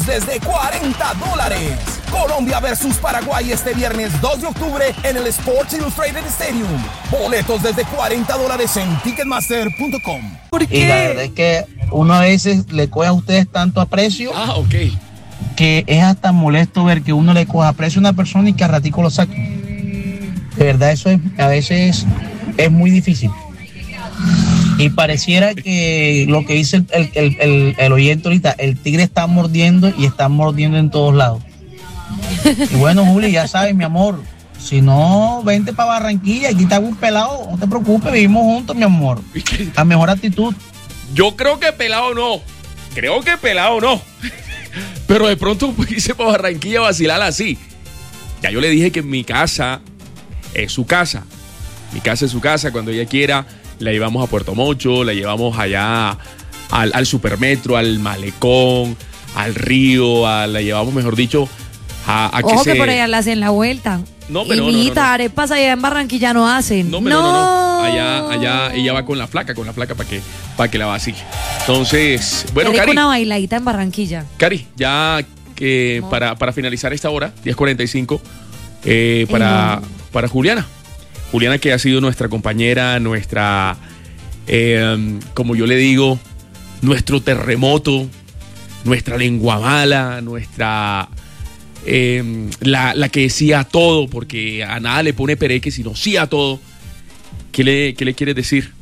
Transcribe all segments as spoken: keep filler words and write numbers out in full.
desde cuarenta dólares. Colombia versus Paraguay este viernes dos de octubre en el Sports Illustrated Stadium. Boletos desde cuarenta dólares en ticketmaster punto com. ¿Por qué? Y la verdad es que uno a veces le coge a ustedes tanto aprecio. Ah, ok. Que es hasta molesto ver que uno le coja aprecio a una persona y que a ratico lo saque. De verdad, eso es, a veces es muy difícil. Y pareciera que lo que dice el, el, el, el oyente ahorita, el tigre está mordiendo y está mordiendo en todos lados. Y bueno, Juli, ya sabes, mi amor, si no, vente para Barranquilla, aquí te hago un pelado, no te preocupes, vivimos juntos, mi amor. La mejor actitud. Yo creo que pelado no, creo que pelado no. Pero de pronto irse para Barranquilla a vacilar así. Ya yo le dije que mi casa es su casa. Mi casa es su casa, cuando ella quiera. La llevamos a Puerto Mocho, la llevamos allá al, al Supermetro, al Malecón, al río, a, la llevamos, mejor dicho, a, a Ojo que, que se... por allá la hacen la vuelta. No, pero y no, no, mijita, no, no. arepas allá en Barranquilla no hacen. No, pero no. no, no. Allá, allá ella va con la flaca, con la flaca para que, para que la vacile. Entonces, bueno, Cari. una bailadita en Barranquilla. Cari, ya que no. para, para finalizar esta hora, diez cuarenta y cinco, eh, para, no. para Juliana. Juliana, que ha sido nuestra compañera, nuestra, eh, como yo le digo, nuestro terremoto, nuestra lengua mala, nuestra, eh, la, la que decía todo, porque a nada le pone pereque, sino sí a todo. ¿Qué le, qué le quieres decir?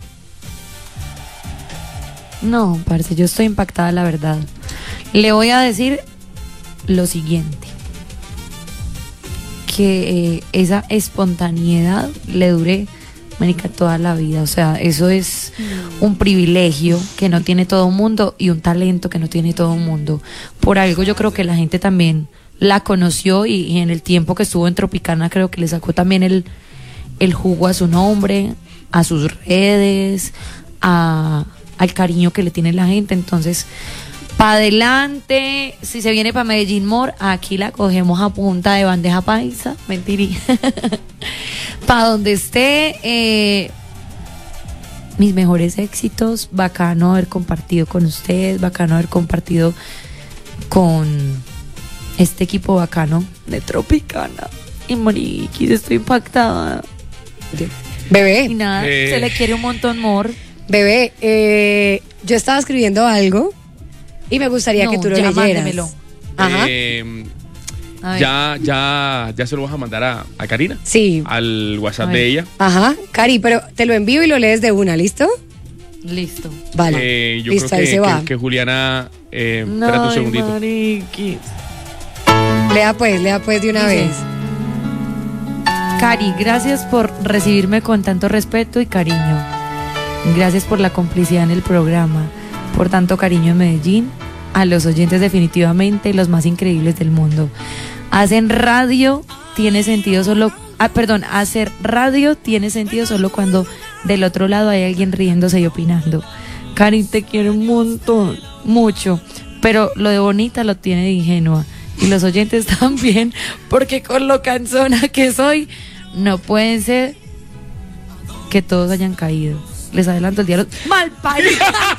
No, parce, yo estoy impactada, la verdad. Le voy a decir lo siguiente. Que eh, esa espontaneidad le dure, marica, toda la vida. O sea, eso es un privilegio que no tiene todo el mundo y un talento que no tiene todo el mundo. Por algo yo creo que la gente también la conoció y, y en el tiempo que estuvo en Tropicana creo que le sacó también el, el jugo a su nombre, a sus redes, a, al cariño que le tiene la gente. Entonces, para adelante, si se viene para Medellín More, aquí la cogemos a punta de bandeja paisa, mentirí. Para donde esté, eh, mis mejores éxitos, bacano haber compartido con ustedes, bacano haber compartido con este equipo bacano de Tropicana. Y Moriquis, estoy impactada. Bebé. Y nada, eh. se le quiere un montón, more. Bebé, eh, yo estaba escribiendo algo y me gustaría no, que tú lo leyeras. Mándemelo. Ajá. Eh, ya, ya, ya se lo vas a mandar a, a Karina. Sí. Al WhatsApp de ella. Ajá. Cari, pero te lo envío y lo lees de una, ¿listo? Listo. Vale. Eh, yo Listo, creo ahí que, se va. que, que Juliana, eh, no, espérate un segundito. Mariquis. Lea pues, lea pues de una Dice, vez. Cari, gracias por recibirme con tanto respeto y cariño. Gracias por la complicidad en el programa, por tanto cariño en Medellín, a los oyentes definitivamente los más increíbles del mundo. Hacen radio, tiene sentido solo, ah, perdón, hacer radio tiene sentido solo cuando del otro lado hay alguien riéndose y opinando. Cari, te quiero un montón, mucho, pero lo de bonita lo tiene de ingenua. Y los oyentes también, porque con lo cansona que soy, no pueden ser que todos hayan caído. Les adelanto el diálogo. ¡Mal parido!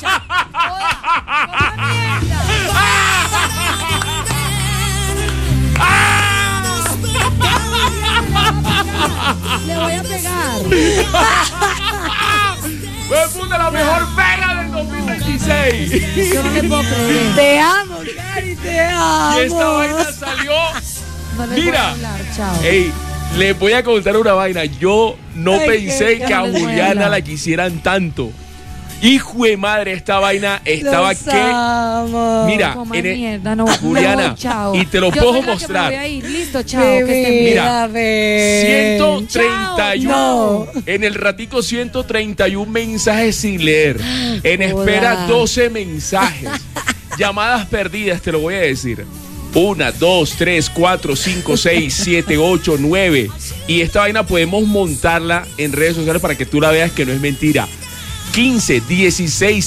Le voy a pegar. ¡Fue puta la mejor pega del dos mil veintiséis! Yo no le puedo creer. Te amo, Cari, te amo. Y esta vaina salió. No les Mira, voy a hablar, chao. Ey, les voy a contar una vaina. Yo no Ay, pensé qué que a les voy a Juliana hablar. la quisieran tanto. Hijo de madre, esta vaina estaba Los que. amo. Mira, Coma en el- mierda, no, Juliana, no, chao. y te lo Yo puedo soy la que mostrar. me voy a ir. Listo, chao. Bebé, que estén bien. Mira, bebé. ciento treinta y uno. No. En el ratico, ciento treinta y uno mensajes sin leer. En Joda. espera, doce mensajes. Llamadas perdidas, te lo voy a decir. Una, dos, tres, cuatro, cinco, seis, siete, ocho, nueve. Y esta vaina podemos montarla en redes sociales para que tú la veas que no es mentira. quince, dieciséis